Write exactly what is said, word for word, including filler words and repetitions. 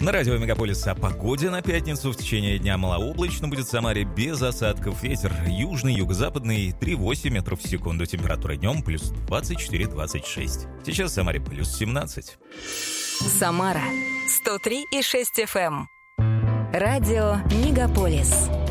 На радио Мегаполис о погоде на пятницу. В течение дня малооблачно будет в Самаре без осадков. Ветер южный, юго-западный три восемь метров в секунду. Температура днем плюс двадцать четыре - двадцать шесть. Сейчас в Самаре плюс семнадцать. Самара сто три и шесть эф эм. Радио Мегаполис.